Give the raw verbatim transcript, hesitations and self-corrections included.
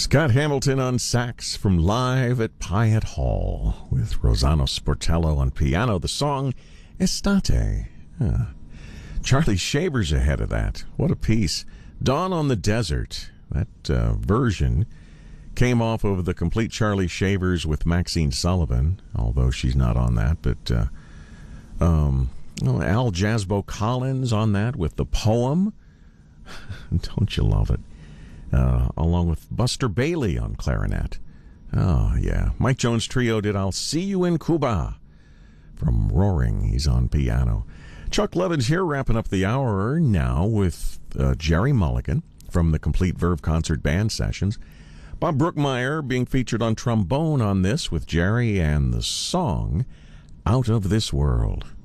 Scott Hamilton on sax from Live at Pyatt Hall with Rosanna Sportello on piano. The song Estate. Huh. Charlie Shaver's ahead of that. What a piece. Dawn on the Desert. That uh, version came off of the complete Charlie Shavers with Maxine Sullivan, although she's not on that. But uh, um, oh, Al Jasbo Collins on that with The Poem. Don't you love it? Uh, along with Buster Bailey on clarinet. Oh, yeah. Mike Jones Trio did I'll See You in Cuba from Roaring. He's on piano. Chuck Levin's here wrapping up the hour now with uh, Jerry Mulligan from the Complete Verve Concert Band Sessions. Bob Brookmeyer being featured on trombone on this with Jerry and the song Out of This World.